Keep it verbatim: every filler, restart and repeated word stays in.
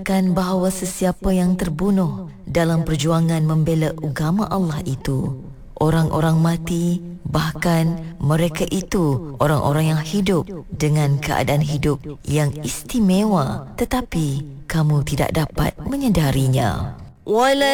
Kan bahawa sesiapa yang terbunuh dalam perjuangan membela agama Allah itu orang-orang mati, bahkan mereka itu orang-orang yang hidup dengan keadaan hidup yang istimewa, tetapi kamu tidak dapat menyedarinya.